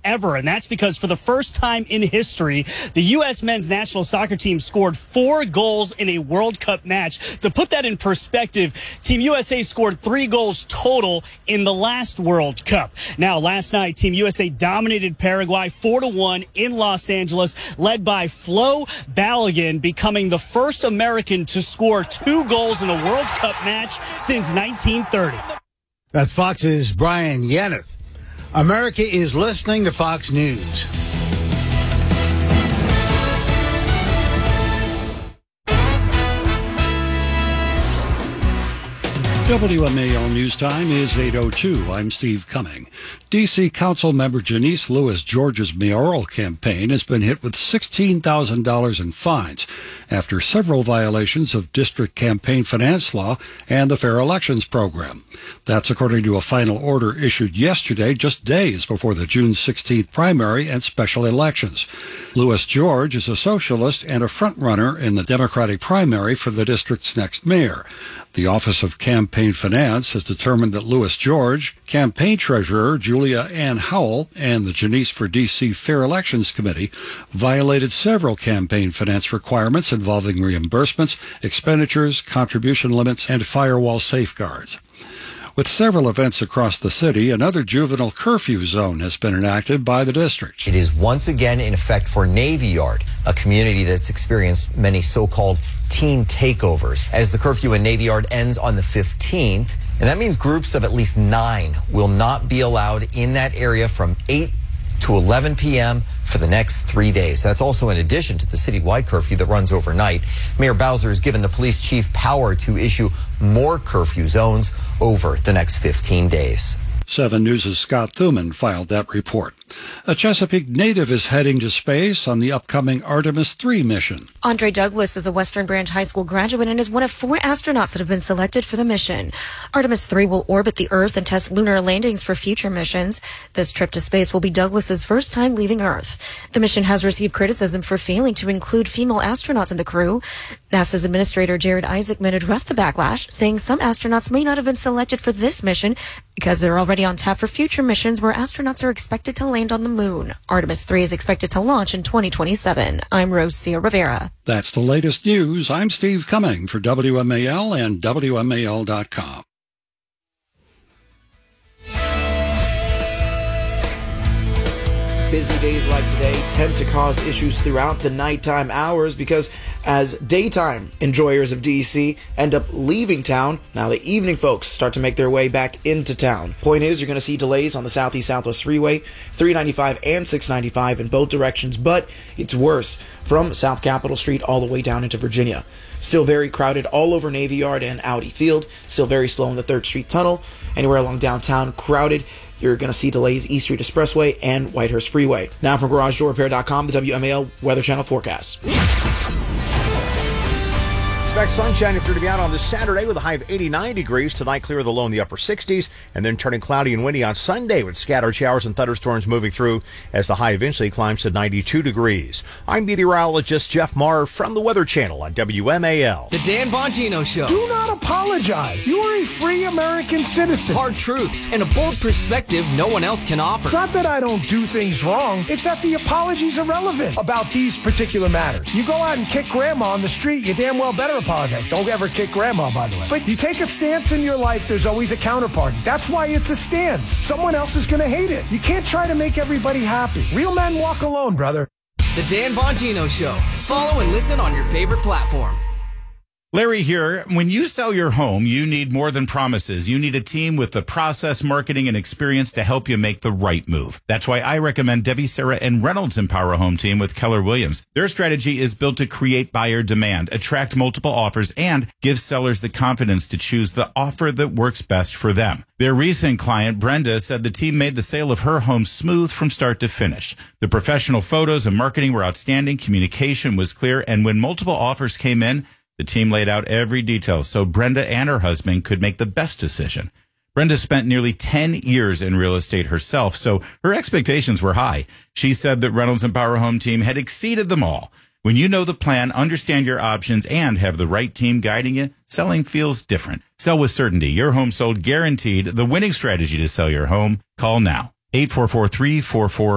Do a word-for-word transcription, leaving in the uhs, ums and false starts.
ever. And that's because for the first time in history, the U S men's national soccer team scored four goals in a World Cup match. To put that in perspective, Team U S A scored three goals total in the last World Cup. Now, last night, Team U S A dominated Paraguay four to one in Los Angeles, led by Flo Balogun, becoming the first American to score two goals in a World Cup match since nineteen thirty. That's Fox's Brian Yanneth. America is listening to Fox News. W M A L News Time is eight oh two. I'm Steve Cumming. D C Council member Janice Lewis George's mayoral campaign has been hit with sixteen thousand dollars in fines after several violations of district campaign finance law and the Fair Elections Program. That's according to a final order issued yesterday, just days before the June sixteenth primary and special elections. Lewis George is a socialist and a frontrunner in the Democratic primary for the district's next mayor. The Office of Campaign Finance has determined that Lewis George, campaign treasurer Julia Ann Howell, and the Janice for D C Fair Elections Committee violated several campaign finance requirements involving reimbursements, expenditures, contribution limits, and firewall safeguards. With several events across the city, another juvenile curfew zone has been enacted by the district. It is once again in effect for Navy Yard, a community that's experienced many so-called teen takeovers, as the curfew in Navy Yard ends on the fifteenth. And that means groups of at least nine will not be allowed in that area from eight to eleven p.m. for the next three days. That's also in addition to the citywide curfew that runs overnight. Mayor Bowser has given the police chief power to issue more curfew zones over the next fifteen days. seven News' Scott Thuman filed that report. A Chesapeake native is heading to space on the upcoming Artemis three mission. Andre Douglas is a Western Branch High School graduate and is one of four astronauts that have been selected for the mission. Artemis three will orbit the Earth and test lunar landings for future missions. This trip to space will be Douglas's first time leaving Earth. The mission has received criticism for failing to include female astronauts in the crew. NASA's Administrator Jared Isaacman addressed the backlash, saying some astronauts may not have been selected for this mission because they're already on tap for future missions where astronauts are expected to land on the moon. Artemis three is expected to launch in twenty twenty-seven. I'm Rosia Rivera. That's the latest news. I'm Steve Cumming for W M A L and W M A L dot com. Busy days like today tend to cause issues throughout the nighttime hours because as daytime enjoyers of D C end up leaving town, now the evening folks start to make their way back into town. Point is, you're going to see delays on the Southeast Southwest Freeway, three ninety-five and six ninety-five in both directions, but it's worse from South Capitol Street all the way down into Virginia. Still very crowded all over Navy Yard and Audi Field, still very slow in the third Street Tunnel. Anywhere along downtown, crowded. You're going to see delays East Street Expressway and Whitehurst Freeway. Now from Garage Door Repair dot com, the W M A L Weather Channel forecast. Expect sunshine through to be out on this Saturday with a high of eighty-nine degrees. Tonight, clear of the low in the upper sixties, and then turning cloudy and windy on Sunday with scattered showers and thunderstorms moving through as the high eventually climbs to ninety-two degrees. I'm meteorologist Jeff Marr from the Weather Channel on W M A L. The Dan Bongino Show. Do not apologize. You are a free American citizen. Hard truths and a bold perspective no one else can offer. It's not that I don't do things wrong. It's that the apologies are irrelevant about these particular matters. You go out and kick grandma on the street, you damn well better apologize. Don't ever kick grandma, by the way. But you take a stance in your life, there's always a counterparty. That's why it's a stance. Someone else is going to hate it. You can't try to make everybody happy. Real men walk alone, brother. The Dan Bongino Show. Follow and listen on your favorite platform. Larry here. When you sell your home, you need more than promises. You need a team with the process, marketing, and experience to help you make the right move. That's why I recommend Debbie, Sarah, and Reynolds Empower Home Team with Keller Williams. Their strategy is built to create buyer demand, attract multiple offers, and give sellers the confidence to choose the offer that works best for them. Their recent client, Brenda, said the team made the sale of her home smooth from start to finish. The professional photos and marketing were outstanding, communication was clear, and when multiple offers came in, the team laid out every detail so Brenda and her husband could make the best decision. Brenda spent nearly ten years in real estate herself, so her expectations were high. She said that Reynolds Empower Home Team had exceeded them all. When you know the plan, understand your options, and have the right team guiding you, selling feels different. Sell with certainty. Your home sold guaranteed. The winning strategy to sell your home. Call now. eight four four, three four four